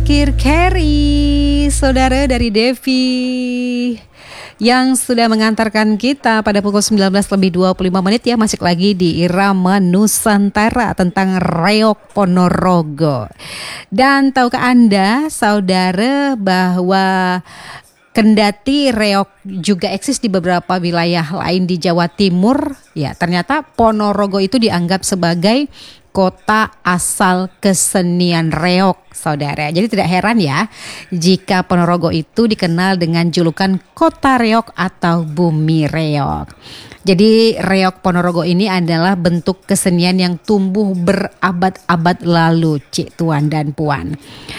Zikir Carry, saudara dari Devi yang sudah mengantarkan kita pada pukul 19:25 ya, masih lagi di Irama Nusantara tentang Reog Ponorogo. Dan tahukah Anda, saudara, bahwa kendati reog juga eksis di beberapa wilayah lain di Jawa Timur, ya ternyata Ponorogo itu dianggap sebagai kota asal kesenian reog, saudara. Jadi tidak heran ya jika Ponorogo itu dikenal dengan julukan kota reog atau bumi reog. Jadi reog Ponorogo ini adalah bentuk kesenian yang tumbuh berabad-abad lalu, Cik Tuan dan Puan.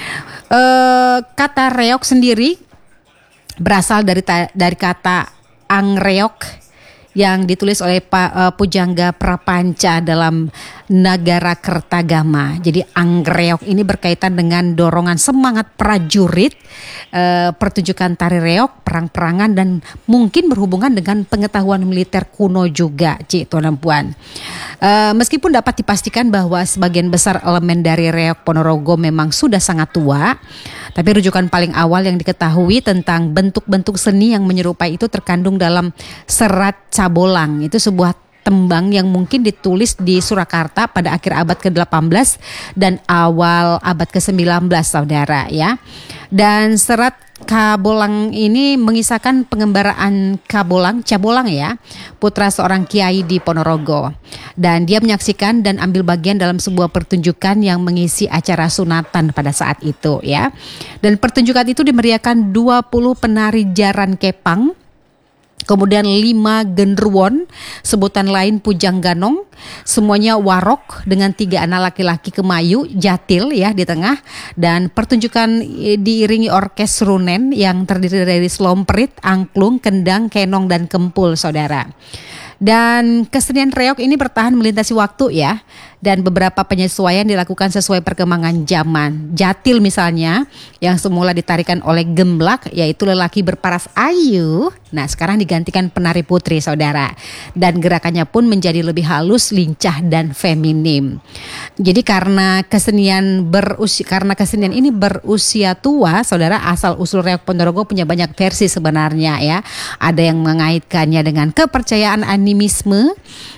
Kata reog sendiri berasal dari kata angreog yang ditulis oleh Pujangga Prapanca dalam Nagara Kertagama. Jadi angreog ini berkaitan dengan dorongan semangat prajurit, pertunjukan tari reog, perang-perangan, dan mungkin berhubungan dengan pengetahuan militer kuno juga, Cik Tuan dan Puan. Meskipun dapat dipastikan bahwa sebagian besar elemen dari reog Ponorogo memang sudah sangat tua, tapi rujukan paling awal yang diketahui tentang bentuk-bentuk seni yang menyerupai itu terkandung dalam Serat Cabolang. Itu sebuah tembang yang mungkin ditulis di Surakarta pada akhir abad ke-18 dan awal abad ke-19, saudara ya. Dan Serat Cabolang ini mengisahkan pengembaraan Cabolang ya, putra seorang kiai di Ponorogo. Dan dia menyaksikan dan ambil bagian dalam sebuah pertunjukan yang mengisi acara sunatan pada saat itu ya. Dan pertunjukan itu dimeriahkan 20 penari jaran kepang, kemudian 5 genruwo, sebutan lain pujang ganong, semuanya warok dengan 3 anak laki-laki kemayu jatil ya di tengah, dan pertunjukan diiringi orkes runen yang terdiri dari slomprit, angklung, kendang, kenong, dan kempul, saudara. Dan kesenian reog ini bertahan melintasi waktu ya, dan beberapa penyesuaian dilakukan sesuai perkembangan zaman. Jatil misalnya yang semula ditarikan oleh gemblak, yaitu lelaki berparas ayu, nah sekarang digantikan penari putri, saudara. Dan gerakannya pun menjadi lebih halus, lincah, dan feminim. Jadi karena kesenian ini berusia tua, saudara, asal usul reog Ponorogo punya banyak versi sebenarnya ya. Ada yang mengaitkannya dengan kepercayaan animisme,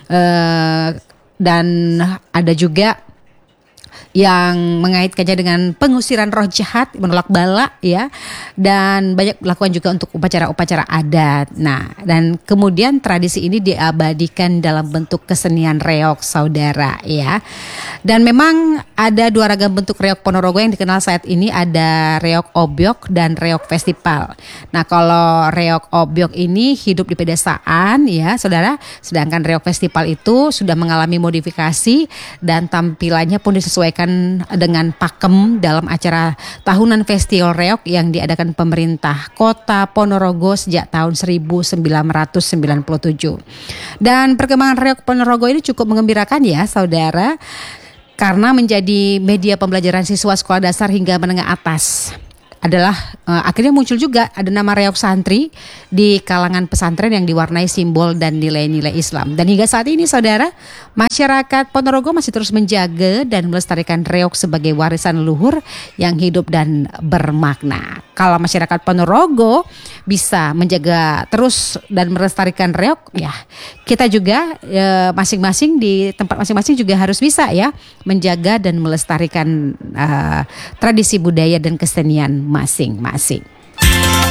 dan ada juga yang mengaitkannya dengan pengusiran roh jahat, menolak bala ya, dan banyak dilakukan juga untuk upacara-upacara adat. Nah, dan kemudian tradisi ini diabadikan dalam bentuk kesenian reog, saudara ya. Dan memang ada 2 ragam bentuk reog Ponorogo yang dikenal saat ini, ada reog obyok dan reog festival. Nah, kalau reog obyok ini hidup di pedesaan ya, saudara, sedangkan reog festival itu sudah mengalami modifikasi dan tampilannya pun disesuaikan dengan pakem dalam acara tahunan festival reog yang diadakan pemerintah Kota Ponorogo sejak tahun 1997. Dan perkembangan reog Ponorogo ini cukup mengembirakan ya, saudara, karena menjadi media pembelajaran siswa sekolah dasar hingga menengah atas. Akhirnya muncul juga ada nama reog santri di kalangan pesantren yang diwarnai simbol dan nilai-nilai Islam. Dan hingga saat ini, saudara, masyarakat Ponorogo masih terus menjaga dan melestarikan reog sebagai warisan leluhur yang hidup dan bermakna. Kalau masyarakat Ponorogo bisa menjaga terus dan melestarikan reog, ya kita juga masing-masing di tempat masing-masing juga harus bisa ya menjaga dan melestarikan tradisi budaya dan kesenian masing-masing.